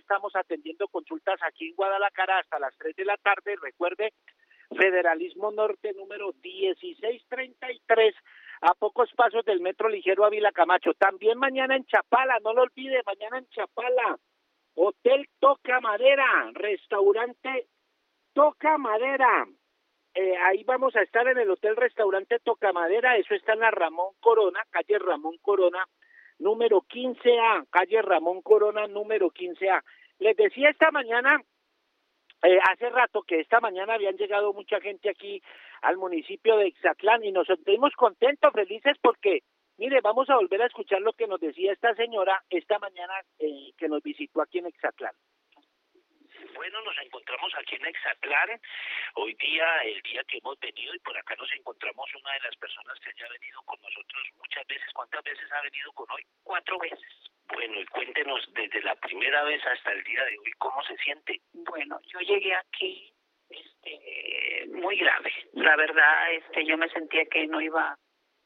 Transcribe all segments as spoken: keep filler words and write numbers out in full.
estamos atendiendo consultas aquí en Guadalajara hasta las tres de la tarde. Recuerde, Federalismo Norte número dieciséis treinta y tres, a pocos pasos del Metro Ligero Ávila Camacho. También mañana en Chapala, no lo olvide, mañana en Chapala, Hotel Toca Madera, restaurante Toca Madera. Eh, ahí vamos a estar en el Hotel Restaurante Toca Madera, eso está en la Ramón Corona, calle Ramón Corona, número quince A, calle Ramón Corona, número quince A. Les decía esta mañana, eh, hace rato que esta mañana habían llegado mucha gente aquí al municipio de Ixatlán y nos sentimos contentos, felices porque, mire, vamos a volver a escuchar lo que nos decía esta señora esta mañana eh, que nos visitó aquí en Ixatlán. Bueno, nos encontramos aquí en Ixatlán, hoy día, el día que hemos venido, y por acá nos encontramos una de las personas que haya venido con nosotros muchas veces. ¿Cuántas veces ha venido con hoy? Cuatro veces. Bueno, y cuéntenos desde la primera vez hasta el día de hoy, ¿cómo se siente? Bueno, yo llegué aquí este, muy grave. La verdad, este, yo me sentía que no iba...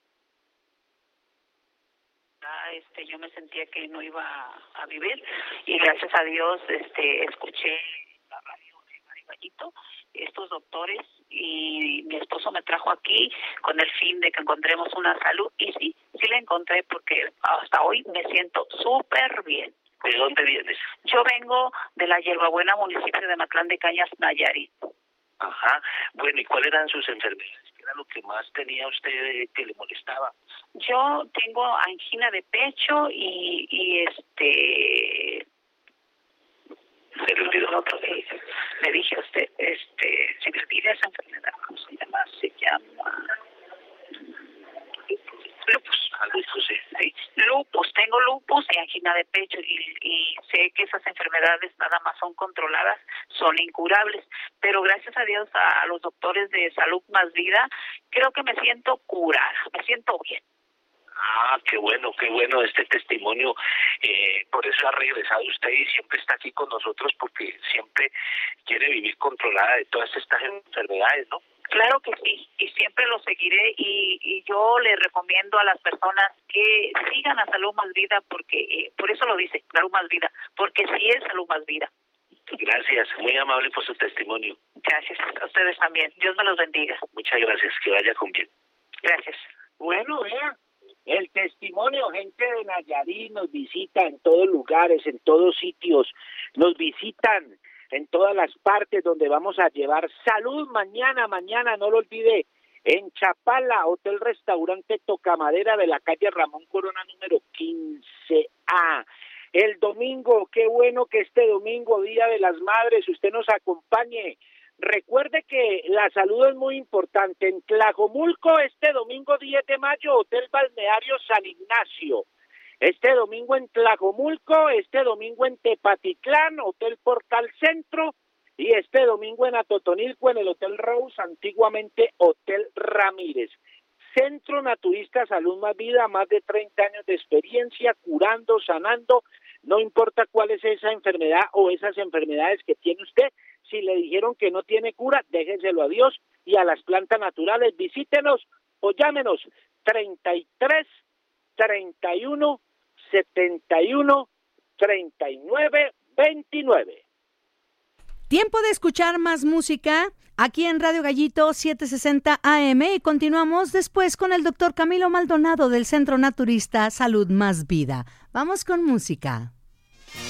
este yo me sentía que no iba a vivir y gracias a Dios este escuché la radio de Mario Gallito, estos doctores, y mi esposo me trajo aquí con el fin de que encontremos una salud, y sí, sí la encontré porque hasta hoy me siento súper bien. ¿De dónde vienes? Yo vengo de la Hierbabuena, municipio de Matlán de Cañas, Nayarit. Ajá, bueno, ¿y cuáles eran sus enfermedades? ¿Qué era lo que más tenía usted que le molestaba? Yo tengo angina de pecho y, y este... Se le olvidó. Otro, eh, le dije a usted, este, se me olvida esa enfermedad, ¿cómo se llama? Se llama... Lupus. Ah, lupus, sí. Sí, lupus, tengo lupus y angina de pecho y, y sé que esas enfermedades nada más son controladas, son incurables, pero gracias a Dios, a los doctores de Salud Más Vida, creo que me siento curada, me siento bien. Ah, qué bueno, qué bueno este testimonio, eh, por eso ha regresado usted y siempre está aquí con nosotros porque siempre quiere vivir controlada de todas estas enfermedades, ¿no? Claro que sí, y siempre lo seguiré, y, y yo le recomiendo a las personas que sigan a Salud Más Vida, porque eh, por eso lo dice, Salud Más Vida, porque sí es Salud Más Vida. Gracias, muy amable por su testimonio. Gracias, a ustedes también, Dios me los bendiga. Muchas gracias, que vaya con bien. Gracias. Bueno, vea, el testimonio, gente de Nayarit nos visita en todos lugares, en todos sitios, nos visitan en todas las partes donde vamos a llevar salud. Mañana, mañana, no lo olvide, en Chapala, Hotel Restaurante Toca Madera de la calle Ramón Corona número quince A. El domingo, qué bueno que este domingo, Día de las Madres, usted nos acompañe. Recuerde que la salud es muy importante. En Tlajomulco, este domingo diez de mayo, Hotel Balneario San Ignacio. Este domingo en Tlajomulco, este domingo en Tepatitlán, Hotel Portal Centro, y este domingo en Atotonilco, en el Hotel Rose, antiguamente Hotel Ramírez. Centro Naturista Salud Más Vida, más de treinta años de experiencia, curando, sanando, no importa cuál es esa enfermedad o esas enfermedades que tiene usted. Si le dijeron que no tiene cura, déjenselo a Dios y a las plantas naturales. Visítenos o llámenos treinta y tres, treinta y uno, setenta y uno, treinta y nueve, veintinueve. Tiempo de escuchar más música aquí en Radio Gallito setecientos sesenta A M, y continuamos después con el doctor Camilo Maldonado del Centro Naturista Salud Más Vida. Vamos con música.